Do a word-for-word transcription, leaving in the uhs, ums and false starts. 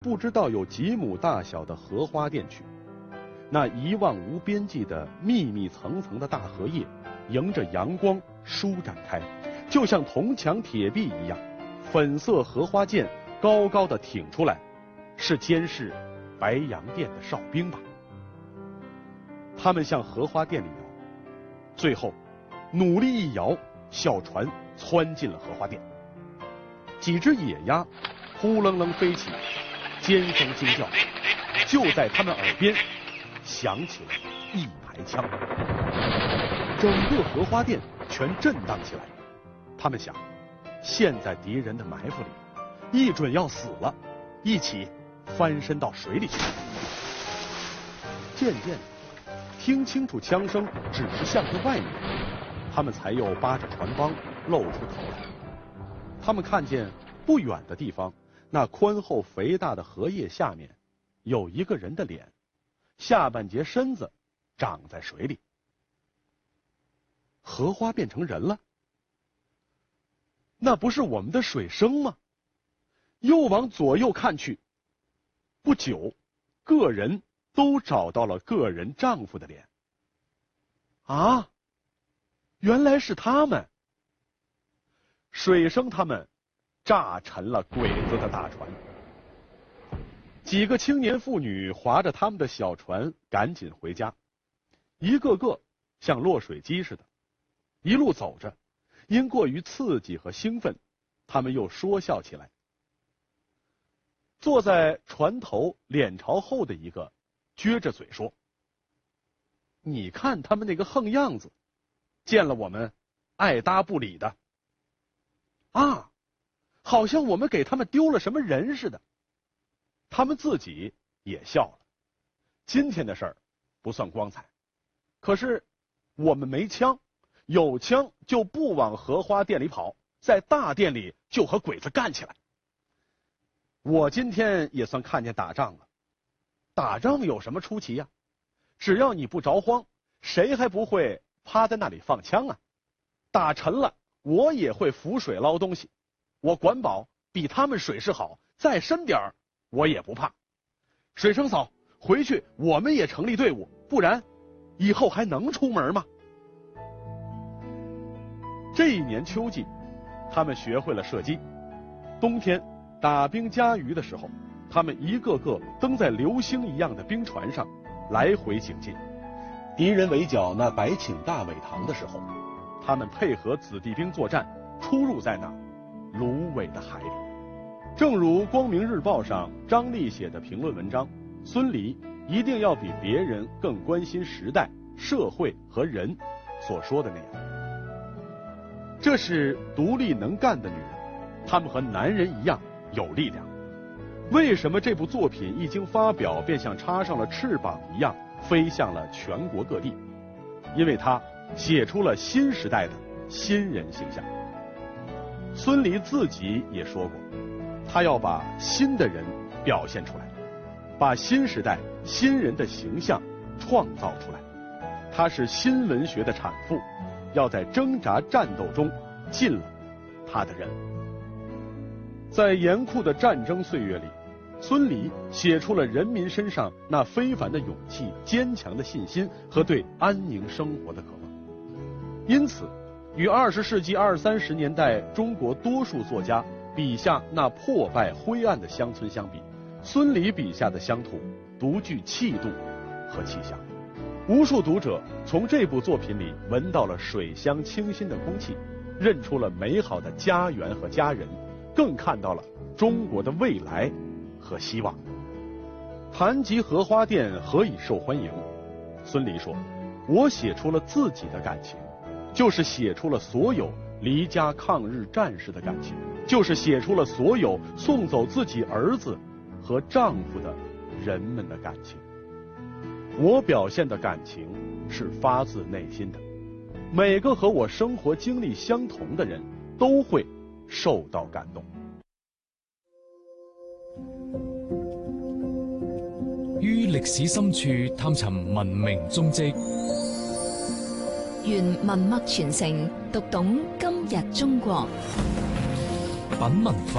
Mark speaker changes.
Speaker 1: 不知道有几亩大小的荷花甸去。那一望无边际的密密层层的大荷叶，迎着阳光舒展开，就像铜墙铁壁一样。粉色荷花剑高高的挺出来，是监视白洋淀的哨兵吧？他们向荷花甸里摇，最后努力一摇，小船窜进了荷花甸。几只野鸭呼棱棱飞起，尖声惊叫，就在他们耳边响起了一排枪，整个荷花甸全震荡起来。他们想，陷在敌人的埋伏里，一准要死了，一起翻身到水里去。渐渐的，听清楚枪声只是向着外面，他们才又扒着船帮露出头来。他们看见不远的地方，那宽厚肥大的荷叶下面有一个人的脸，下半截身子长在水里。荷花变成人了？那不是我们的水生吗？又往左右看去，不久，个人都找到了个人丈夫的脸。啊，原来是他们！水生他们炸沉了鬼子的大船。几个青年妇女划着他们的小船赶紧回家，一个个像落水鸡似的。一路走着，因过于刺激和兴奋，他们又说笑起来。坐在船头脸朝后的一个撅着嘴说：“你看他们那个横样子，见了我们爱搭不理的。啊，好像我们给他们丢了什么人似的。”他们自己也笑了。今天的事儿不算光彩，可是我们没枪，有枪就不往荷花店里跑，在大店里就和鬼子干起来。我今天也算看见打仗了。打仗有什么出奇呀？只要你不着慌，谁还不会趴在那里放枪啊？打沉了，我也会浮水捞东西，我管保比他们水势好，再深点儿我也不怕。水生嫂，回去我们也成立队伍，不然以后还能出门吗？这一年秋季，他们学会了射击。冬天打兵加鱼的时候，他们一个个登在流星一样的冰船上，来回行进。敌人围剿那白顷大苇塘的时候，他们配合子弟兵作战，出入在那芦苇的海里。正如《光明日报》上张力写的评论文章，孙犁一定要比别人更关心时代、社会和人所说的那样。这是独立能干的女人，她们和男人一样有力量。为什么这部作品一经发表便像插上了翅膀一样飞向了全国各地？因为它写出了新时代的新人形象。孙犁自己也说过，他要把新的人表现出来，把新时代新人的形象创造出来。他是新文学的产妇，要在挣扎战斗中尽了他的任务。在严酷的战争岁月里，孙犁写出了人民身上那非凡的勇气、坚强的信心和对安宁生活的渴望。因此，与二十世纪二三十年代中国多数作家笔下那破败灰暗的乡村相比，孙犁笔下的乡土独具气度和气象。无数读者从这部作品里闻到了水乡清新的空气，认出了美好的家园和家人，更看到了中国的未来和希望。谈及荷花店何以受欢迎，孙犁说：“我写出了自己的感情，就是写出了所有离家抗日战士的感情，就是写出了所有送走自己儿子和丈夫的人们的感情。我表现的感情是发自内心的，每个和我生活经歷相同的人都會受到感動。
Speaker 2: 於歷史深處探尋文明蹤跡，
Speaker 3: 願文脈傳承，讀懂今日中國。
Speaker 2: 品文化